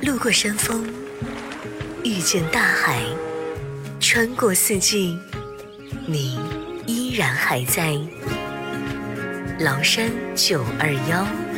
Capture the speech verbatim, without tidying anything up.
路过山峰，遇见大海，穿过四季，你依然还在。崂山九二幺。